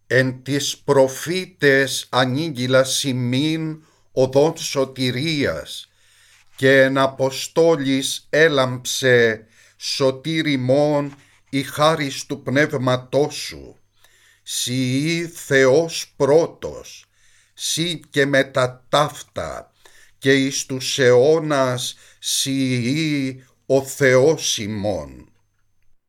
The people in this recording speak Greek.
Εν τις προφήτες ανήγγυλας ημίν οδόν σωτηρίας, και εν Αποστόλης έλαμψε σωτήρ ημών η χάρις του Πνεύματός σου. Συ Θεός πρώτος, συ και μετά ταύτα, και εις τους αιώνας συ ο Θεός ημών.